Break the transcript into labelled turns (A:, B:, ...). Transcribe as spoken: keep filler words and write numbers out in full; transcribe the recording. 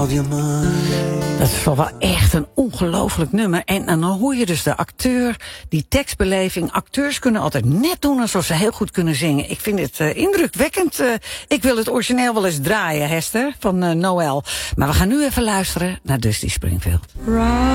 A: Dat is wel echt een ongelooflijk nummer. En, en dan hoor je dus de acteur, die tekstbeleving. Acteurs kunnen altijd net doen alsof ze heel goed kunnen zingen. Ik vind het uh, indrukwekkend. Uh, ik wil het origineel wel eens draaien, Hester, van uh, Noël. Maar we gaan nu even luisteren naar Dusty Springfield.